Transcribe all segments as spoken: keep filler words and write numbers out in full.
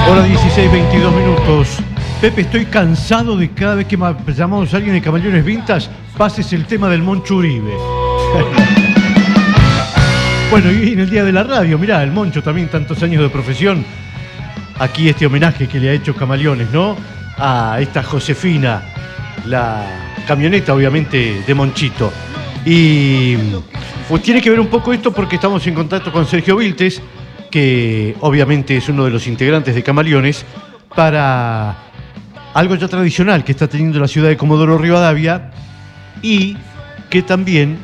Hora dieciséis, veintidós minutos. Pepe, estoy cansado de cada vez que llamamos a alguien de Camaleones Vintage, pases el tema del Moncho Uribe. Bueno, y en el día de la radio, mirá, el Moncho también, tantos años de profesión. Aquí este homenaje que le ha hecho Camaleones, ¿no? A esta Josefina, la camioneta, obviamente, de Monchito. Y pues tiene que ver un poco esto porque estamos en contacto con Sergio Viltes, que obviamente es uno de los integrantes de Camaleones, para algo ya tradicional que está teniendo la ciudad de Comodoro Rivadavia y que también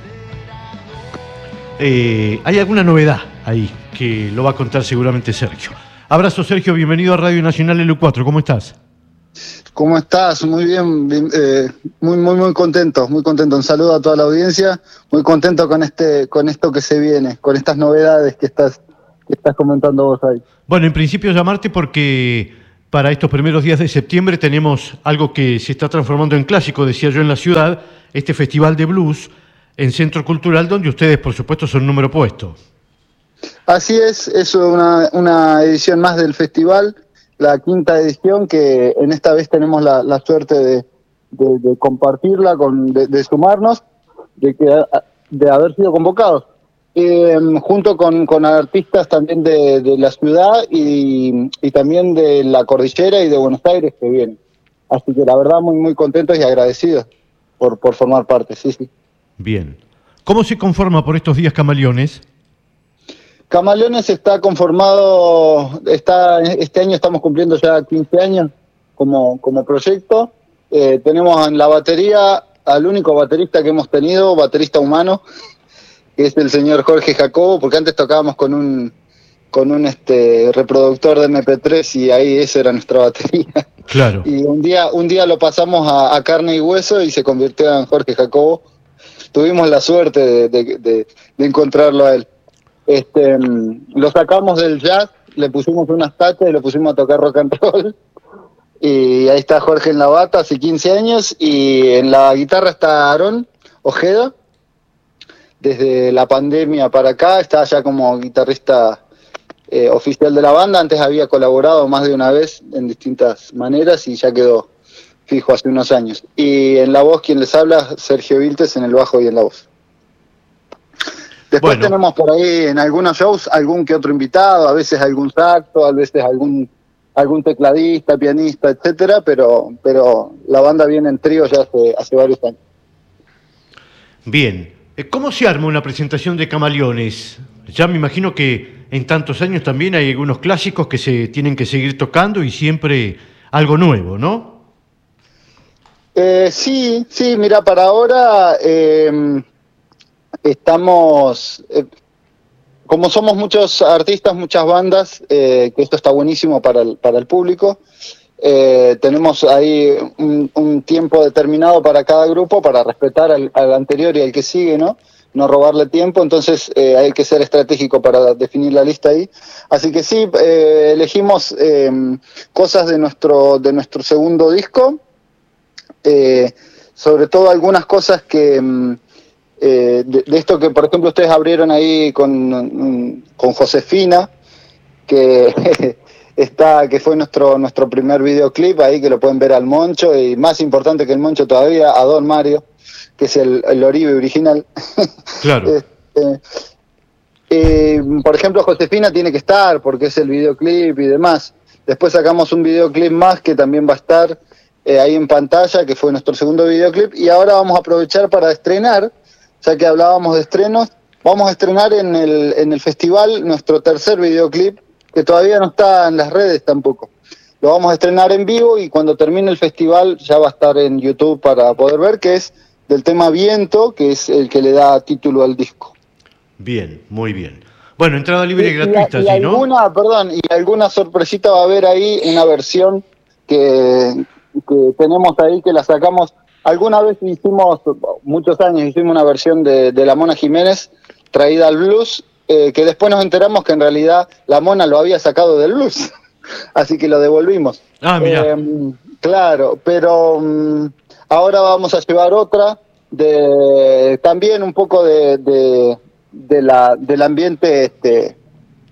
eh, hay alguna novedad ahí que lo va a contar seguramente Sergio. Abrazo, Sergio, bienvenido a Radio Nacional L cuatro, ¿cómo estás? ¿Cómo estás? Muy bien, bien eh, muy muy muy contento, muy contento. Un saludo a toda la audiencia, muy contento con este con esto que se viene, con estas novedades que estás que estás comentando vos ahí. Bueno, en principio llamarte porque para estos primeros días de septiembre tenemos algo que se está transformando en clásico, decía yo, en la ciudad, este Festival de Blues en Centro Cultural, donde ustedes, por supuesto, son número puesto. Así es, es una, una edición más del festival, la quinta edición, que en esta vez tenemos la, la suerte de, de, de compartirla, con, de, de sumarnos, de, que, de haber sido convocados. Eh, junto con, con artistas también de, de la ciudad y, y también de la cordillera y de Buenos Aires que vienen. Así que la verdad muy muy contentos y agradecidos por, por formar parte, sí, sí. Bien. ¿Cómo se conforma por estos días Camaleones? Camaleones está conformado, está este año estamos cumpliendo ya quince años como, como proyecto. Eh, tenemos en la batería al único baterista que hemos tenido, baterista humano, que es el señor Jorge Jacobo, porque antes tocábamos con un con un este reproductor de eme pe tres y ahí esa era nuestra batería. Claro. Y un día un día lo pasamos a, a carne y hueso y se convirtió en Jorge Jacobo. Tuvimos la suerte de, de, de, de encontrarlo a él. Este, lo sacamos del jazz, le pusimos unas tachas y lo pusimos a tocar rock and roll. Y ahí está Jorge en la bata, hace quince años, y en la guitarra está Aarón Ojeda. Desde la pandemia para acá, está ya como guitarrista eh, oficial de la banda. Antes había colaborado más de una vez en distintas maneras y ya quedó fijo hace unos años. Y en la voz, quien les habla, Sergio Viltes, en el bajo y en la voz. Después bueno. Tenemos por ahí en algunos shows algún que otro invitado, a veces algún saxo, a veces algún algún tecladista, pianista, etcétera, pero, pero la banda viene en trío ya hace, hace varios años. Bien. ¿Cómo se arma una presentación de Camaleones? Ya me imagino que en tantos años también hay algunos clásicos que se tienen que seguir tocando y siempre algo nuevo, ¿no? Eh, sí, sí, mira, para ahora eh, estamos, eh, como somos muchos artistas, muchas bandas, eh, que esto está buenísimo para el, para el público. Eh, tenemos ahí un, un tiempo determinado para cada grupo para respetar al, al anterior y al que sigue, ¿no? No robarle tiempo, entonces eh, hay que ser estratégico para definir la lista ahí. Así que sí, eh, elegimos eh, cosas de nuestro, de nuestro segundo disco, eh, sobre todo algunas cosas que eh, de, de esto que por ejemplo ustedes abrieron ahí con, con Josefina, que está, que fue nuestro nuestro primer videoclip ahí, que lo pueden ver al Moncho, y más importante que el Moncho todavía, a Don Mario, que es el, el Oribe original. Claro. este, eh, por ejemplo, Josefina tiene que estar, porque es el videoclip y demás. Después sacamos un videoclip más que también va a estar eh, ahí en pantalla, que fue nuestro segundo videoclip, y ahora vamos a aprovechar para estrenar, ya que hablábamos de estrenos, vamos a estrenar en el, en el festival nuestro tercer videoclip, que todavía no está en las redes tampoco. Lo vamos a estrenar en vivo y cuando termine el festival ya va a estar en YouTube para poder ver, que es del tema Viento, que es el que le da título al disco. Bien, muy bien. Bueno, entrada libre y, y gratuita, y, y ¿sí, alguna, no? Perdón, y alguna sorpresita va a haber ahí, una versión que, que tenemos ahí, que la sacamos. Alguna vez hicimos, muchos años, hicimos una versión de, de La Mona Jiménez, traída al blues, Eh, que después nos enteramos que en realidad la Mona lo había sacado del blues, así que lo devolvimos. Ah, mira. Eh, claro, pero um, ahora vamos a llevar otra, de también un poco de, de, de la, del ambiente este,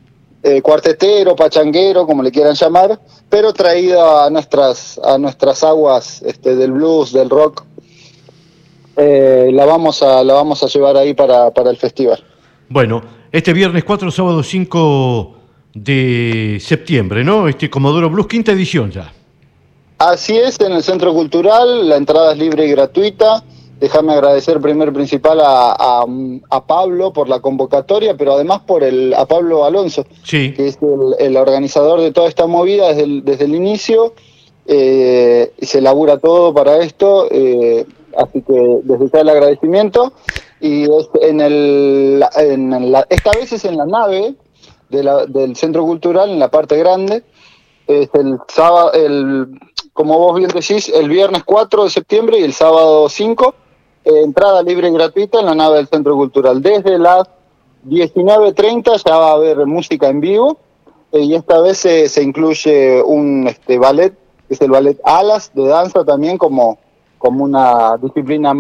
eh, cuartetero, pachanguero, como le quieran llamar, pero traído a nuestras, a nuestras aguas este, del blues, del rock. Eh, la, vamos a, la vamos a llevar ahí para, para el festival. Bueno, este viernes cuatro, sábado cinco de septiembre, ¿no? Este Comodoro Blues, quinta edición ya. Así es, en el Centro Cultural, la entrada es libre y gratuita. Déjame agradecer primero principal a, a, a Pablo por la convocatoria, pero además por el a Pablo Alonso, sí, que es el, el organizador de toda esta movida desde el, desde el inicio, eh, y se labura todo para esto, eh, así que desde ya el agradecimiento. Y es en el, en la, esta vez es en la nave de la, del Centro Cultural, en la parte grande. Es el sábado, el, como vos bien decís, el viernes cuatro de septiembre y el sábado cinco. Eh, entrada libre y gratuita en la nave del Centro Cultural. Desde las diecinueve treinta ya va a haber música en vivo, eh, y esta vez se, se incluye un este, ballet, que es el ballet Alas, de danza también como, como una disciplina